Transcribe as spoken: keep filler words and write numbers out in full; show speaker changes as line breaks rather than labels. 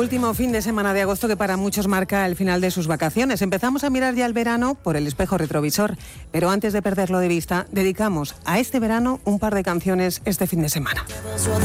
Último fin de semana de agosto que para muchos marca el final de sus vacaciones. Empezamos a mirar ya el verano por el espejo retrovisor, pero antes de perderlo de vista, dedicamos a este verano un par de canciones este fin de semana.